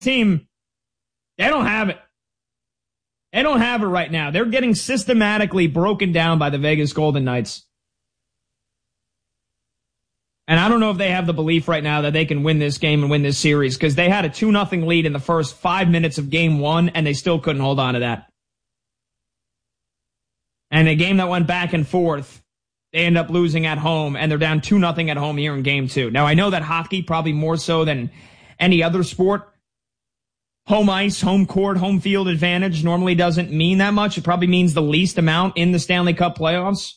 team, they don't have it. They don't have it right now. They're getting systematically broken down by the Vegas Golden Knights. And I don't know if they have the belief right now that they can win this game and win this series, because they had a 2-0 lead in the first 5 minutes of game one, and they still couldn't hold on to that. And a game that went back and forth, they end up losing at home, and they're down 2-0 at home here in game two. Now, I know that hockey, probably more so than any other sport, home ice, home court, home field advantage normally doesn't mean that much. It probably means the least amount in the Stanley Cup playoffs.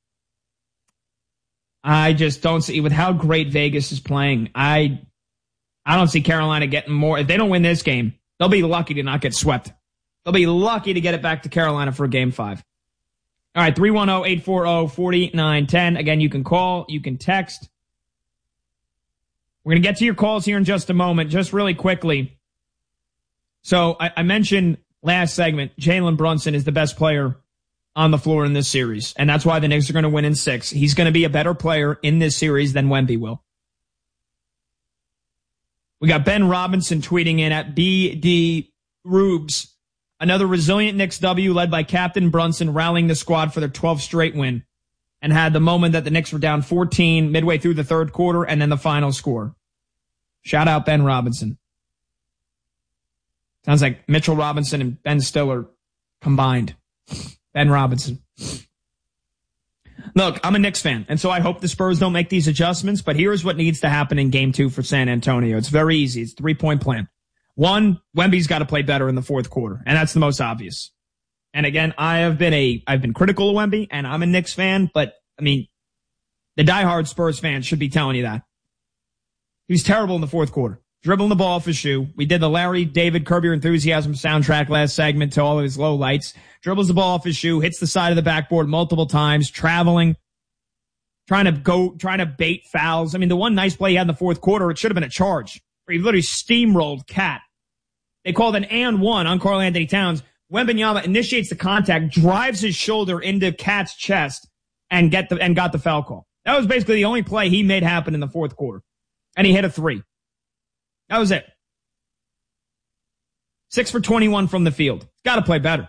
I just don't see, with how great Vegas is playing, I don't see Carolina getting more. If they don't win this game, they'll be lucky to not get swept. They'll be lucky to get it back to Carolina for game 5. All right, 310-840-4910. Again, you can call, you can text. We're going to get to your calls here in just a moment. Just really quickly. So I mentioned last segment, Jalen Brunson is the best player on the floor in this series, and that's why the Knicks are going to win in 6. He's going to be a better player in this series than Wemby will. We got Ben Robinson tweeting in at BD Rubes. Another resilient Knicks W led by Captain Brunson rallying the squad for their 12th straight win, and had the moment that the Knicks were down 14 midway through the third quarter and then the final score. Shout out Ben Robinson. Sounds like Mitchell Robinson and Ben Stiller combined. Ben Robinson. Look, I'm a Knicks fan, and so I hope the Spurs don't make these adjustments, but here's what needs to happen in game 2 for San Antonio. It's very easy. It's a 3-point plan. 1, Wemby's got to play better in the fourth quarter, and that's the most obvious. And again, I've been critical of Wemby, and I'm a Knicks fan, but I mean, the diehard Spurs fans should be telling you that. He was terrible in the fourth quarter. Dribbling the ball off his shoe. We did the Larry David Curb Your Enthusiasm soundtrack last segment to all of his low lights. Dribbles the ball off his shoe, hits the side of the backboard multiple times, traveling, trying to bait fouls. I mean, the one nice play he had in the fourth quarter, it should have been a charge, where he literally steamrolled Cat. They called an and one on Karl Anthony Towns. Wembanyama initiates the contact, drives his shoulder into Cat's chest, and got the foul call. That was basically the only play he made happen in the fourth quarter. And he hit a 3. That was it. 6 for 21 from the field. Got to play better.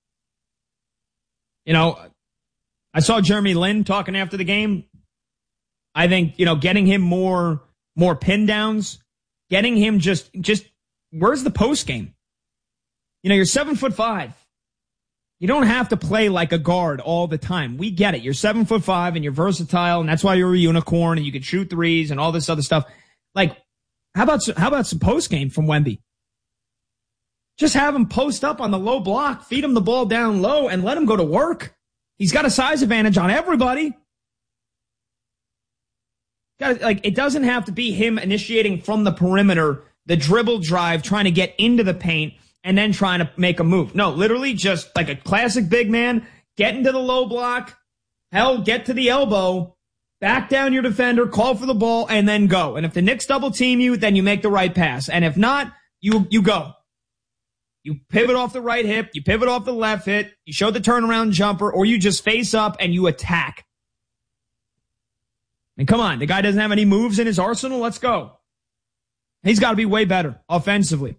You know, I saw Jeremy Lin talking after the game. I think, getting him more pin downs, getting him just where's the post game? You're 7'5". You don't have to play like a guard all the time. We get it. You're 7'5" and you're versatile, and that's why you're a unicorn and you can shoot threes and all this other stuff. Like, how about some post game from Wemby? Just have him post up on the low block, feed him the ball down low, and let him go to work. He's got a size advantage on everybody. It doesn't have to be him initiating from the perimeter, the dribble drive, trying to get into the paint, and then trying to make a move. No, literally just like a classic big man, get into the low block, get to the elbow, back down your defender, call for the ball, and then go. And if the Knicks double team you, then you make the right pass. And if not, you go. You pivot off the right hip, you pivot off the left hip, you show the turnaround jumper, or you just face up and you attack. And come on, the guy doesn't have any moves in his arsenal. Let's go. He's got to be way better offensively.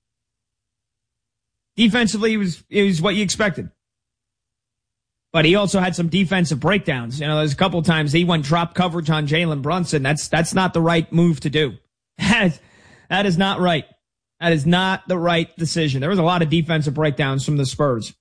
Defensively, it was what you expected. But he also had some defensive breakdowns. There's a couple of times he went drop coverage on Jalen Brunson. That's not the right move to do. That is not right. That is not the right decision. There was a lot of defensive breakdowns from the Spurs.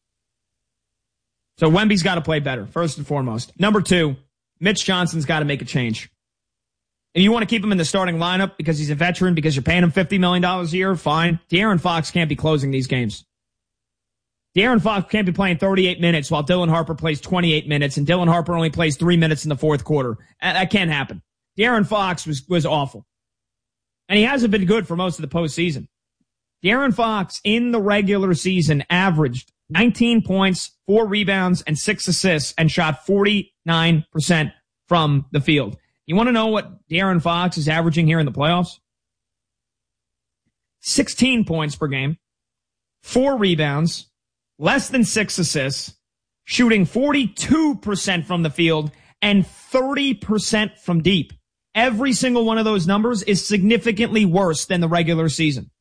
So Wemby's got to play better, first and foremost. Number 2, Mitch Johnson's got to make a change. If you want to keep him in the starting lineup because he's a veteran, because you're paying him $50 million a year, fine. De'Aaron Fox can't be closing these games. De'Aaron Fox can't be playing 38 minutes while Dylan Harper plays 28 minutes, and Dylan Harper only plays 3 minutes in the fourth quarter. That can't happen. De'Aaron Fox was awful. And he hasn't been good for most of the postseason. De'Aaron Fox in the regular season averaged 19 points, 4 rebounds, and 6 assists, and shot 49% from the field. You want to know what De'Aaron Fox is averaging here in the playoffs? 16 points per game, 4 rebounds, less than 6 assists, shooting 42% from the field, and 30% from deep. Every single one of those numbers is significantly worse than the regular season.